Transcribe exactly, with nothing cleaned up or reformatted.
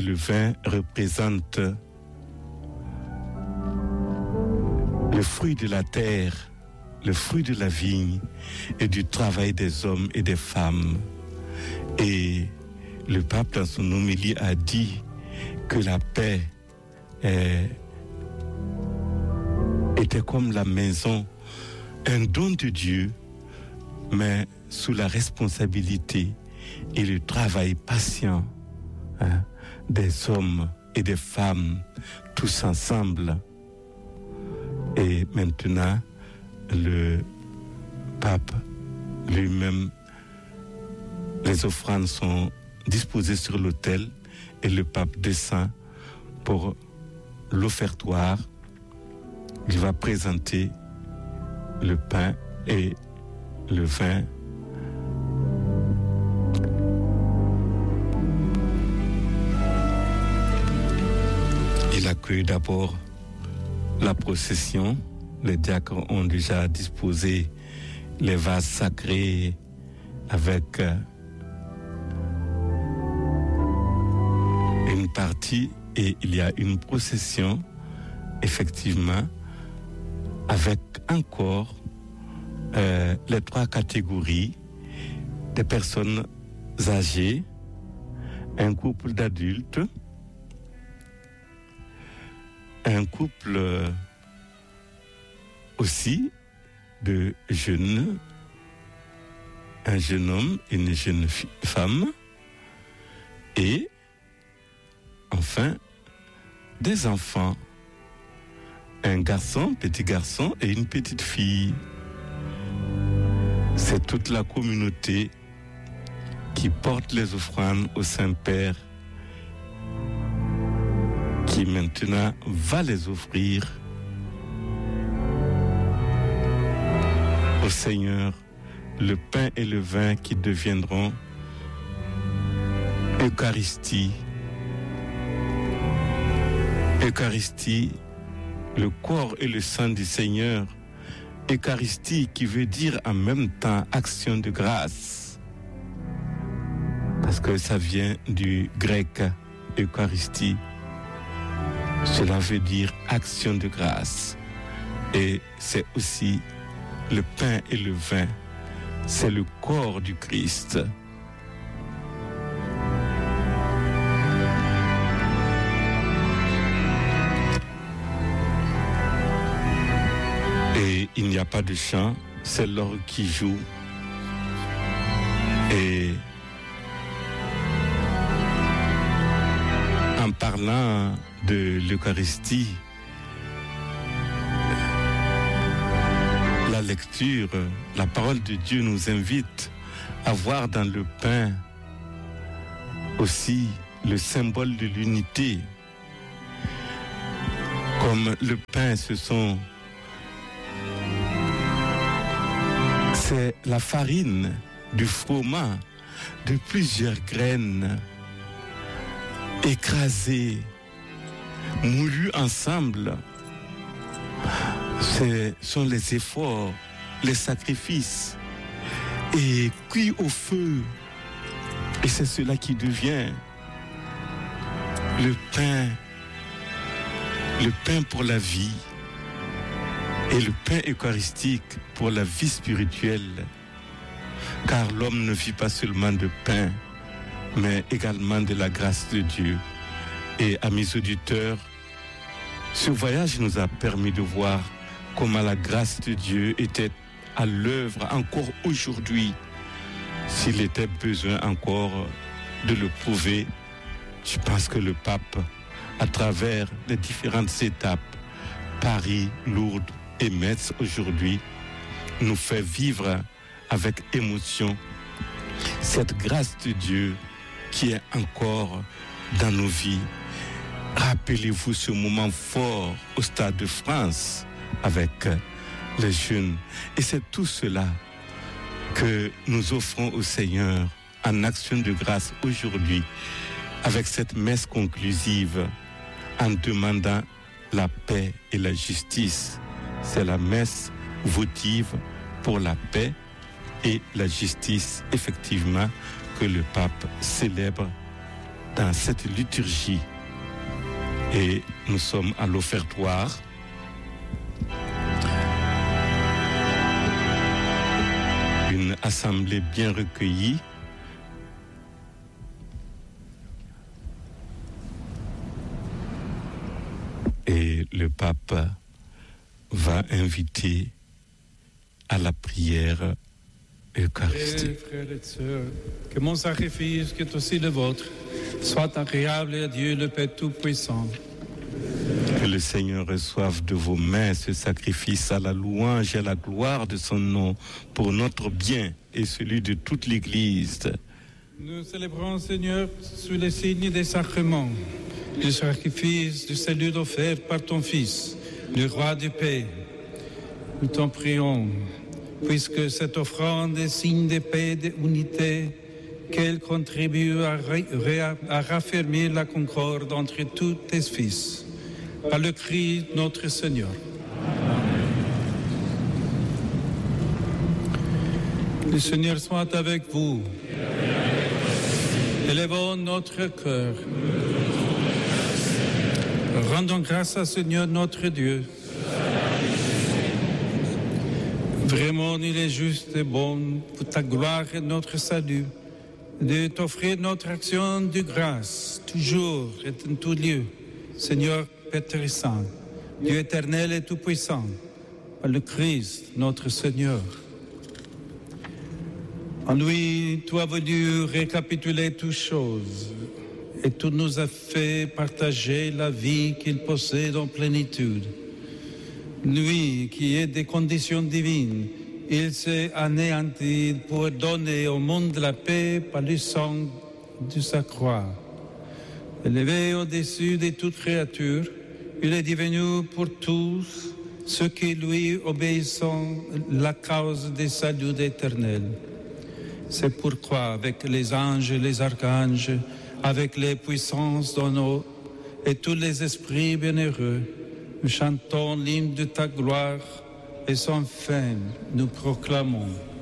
le vin représente le fruit de la terre, le fruit de la vigne et du travail des hommes et des femmes. Et le pape, dans son homélie, a dit que la paix est, était comme la maison, un don de Dieu, mais sous la responsabilité et le travail patient hein, des hommes et des femmes, tous ensemble. Et maintenant, le pape lui-même, les offrandes sont disposées sur l'autel et le pape descend pour l'offertoire. Il va présenter le pain et le vin. Il accueille d'abord la procession. Les diacres ont déjà disposé les vases sacrés avec une partie et il y a une procession, effectivement, avec encore euh, les trois catégories des personnes âgées, un couple d'adultes, un couple aussi de jeunes, un jeune homme et une jeune femme, et enfin des enfants, un garçon, petit garçon et une petite fille. C'est toute la communauté qui porte les offrandes au Saint-Père, qui maintenant va les offrir au Seigneur, le pain et le vin qui deviendront Eucharistie. Eucharistie, le corps et le sang du Seigneur. Eucharistie qui veut dire en même temps action de grâce. Parce que ça vient du grec Eucharistie. Cela veut dire action de grâce. Et c'est aussi le pain et le vin. C'est le corps du Christ. Et il n'y a pas de chant, c'est l'orgue qui joue. Et en parlant de l'Eucharistie, la lecture, la parole de Dieu nous invite à voir dans le pain aussi le symbole de l'unité. Comme le pain, ce sont c'est la farine du froment de plusieurs graines écrasées, moulues ensemble. Ce sont les efforts, les sacrifices et cuits au feu. Et c'est cela qui devient le pain, le pain pour la vie et le pain eucharistique pour la vie spirituelle. Car l'homme ne vit pas seulement de pain, mais également de la grâce de Dieu. Et amis auditeurs, ce voyage nous a permis de voir comment la grâce de Dieu était à l'œuvre encore aujourd'hui. S'il était besoin encore de le prouver, je pense que le pape, à travers les différentes étapes, Paris, Lourdes et Metz aujourd'hui, nous fait vivre avec émotion cette grâce de Dieu qui est encore dans nos vies. Rappelez-vous ce moment fort au Stade de France avec les jeunes. Et c'est tout cela que nous offrons au Seigneur en action de grâce aujourd'hui avec cette messe conclusive en demandant la paix et la justice. C'est la messe votive pour la paix et la justice, effectivement, que le pape célèbre dans cette liturgie. Et nous sommes à l'offertoire. Une assemblée bien recueillie. Et le pape va inviter à la prière eucharistique. Frères et sœurs, que mon sacrifice, qui est aussi le vôtre, soit agréable à Dieu le Père Tout-Puissant. Que le Seigneur reçoive de vos mains ce sacrifice à la louange et à la gloire de son nom pour notre bien et celui de toute l'Église. Nous célébrons, Seigneur, sous les signes des sacrements, le sacrifice du salut offert par ton Fils, le roi de paix. Nous t'en prions, puisque cette offrande est signe de paix et d'unité, qu'elle contribue à, ré, à raffermir la concorde entre tous tes fils. Par le Christ notre Seigneur. Le Seigneur soit avec vous. Élevons notre cœur. Rendons grâce à Seigneur notre Dieu. Vraiment, il est juste et bon pour ta gloire et notre salut de t'offrir notre action de grâce, toujours et en tout lieu. Seigneur Père très saint, Dieu éternel et tout-puissant, par le Christ, notre Seigneur. En lui, tu as voulu récapituler toutes choses et tu nous as fait partager la vie qu'il possède en plénitude. Lui, qui est des conditions divines, il s'est anéanti pour donner au monde la paix par le sang de sa croix. Élevé au-dessus de toute créature, il est devenu pour tous ceux qui lui obéissent la cause des saluts éternels. C'est pourquoi avec les anges et les archanges, avec les puissances d'en haut et tous les esprits bienheureux, nous chantons l'hymne de ta gloire et sans fin nous proclamons.